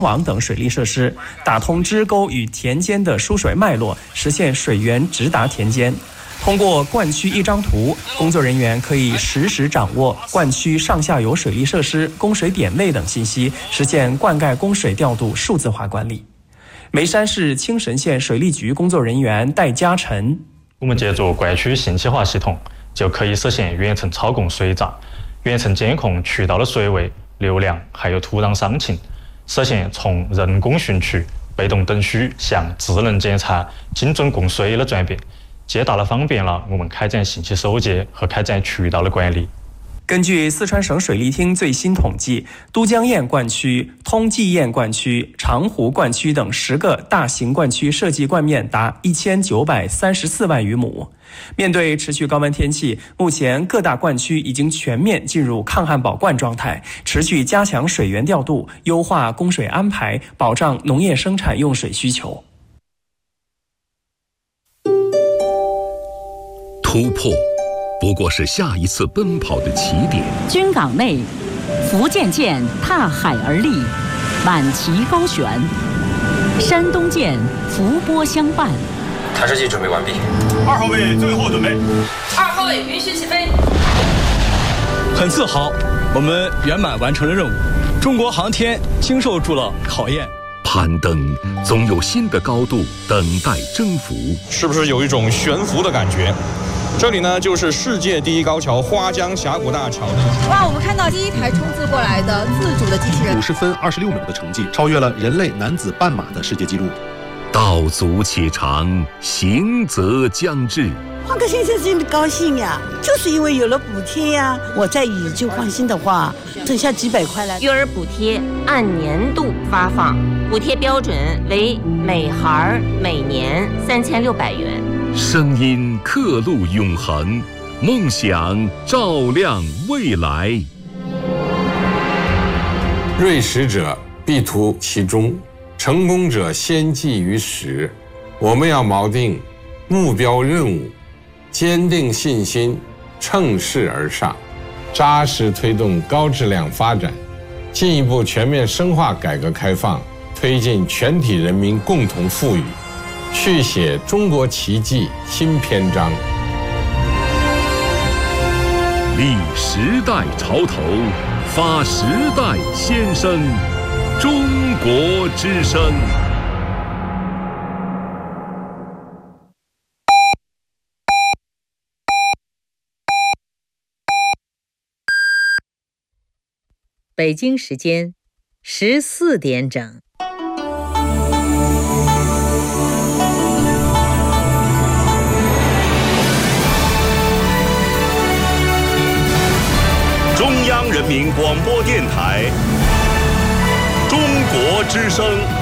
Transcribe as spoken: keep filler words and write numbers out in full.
网等水利设施，打通支沟与田间的输水脉络，实现水源直达田间。通过灌区一张图，工作人员可以实时掌握灌区上下游水利设施、供水点位等信息，实现灌溉供水调度数字化管理。眉山市青神县水利局工作人员戴嘉晨， 我们借助灌区信息化系统，就可以实现远程操控水闸、远程监控渠道的水位、流量还有土壤伤情，实现从人工汛区、被动等需向智能检查、精准供水的转变，极大地方便了我们开展信息收集和开展渠道的管理。 根据四川省水利厅最新统计，都江堰灌区、通济堰灌区、长湖灌区等十个大型灌区设计灌面达一千九百三十四万余亩。面对持续高温天气，目前各大灌区已经全面进入抗旱保灌状态，持续加强水源调度，优化供水安排，保障农业生产用水需求。 突破不过是下一次奔跑的起点。 军港内，福建舰踏海而立，满旗高悬；山东舰伏波相伴。 探视器准备完毕。 二号位最后准备。 二号位允许起飞。 很自豪，我们圆满完成了任务。中国航天经受住了考验。 攀登总有新的高度等待征服。 是不是有一种悬浮的感觉？这里呢，就是世界第一高桥花江峡谷大桥。 哇，我们看到第一台冲刺过来的自主的机器人， 五十分二十六秒的成绩，超越了人类男子半马的世界纪录。 道阻且长，行则将至。 换个先生真的高兴呀，就是因为有了补贴呀。我在以旧换新的话，剩下几百块了。 育儿补贴按年度发放，补贴标准为每孩每年三千六百元。 声音刻录永恒，梦想照亮未来。 锐识者必图其中，成功者先记于始。我们要锚定目标任务，坚定信心，乘势而上，扎实推动高质量发展，进一步全面深化改革开放，推进全体人民共同富裕，续写中国奇迹新篇章。 立时代潮头，发时代先声，中国之声。 北京时间十四点整。 中央人民广播电台，中国之声。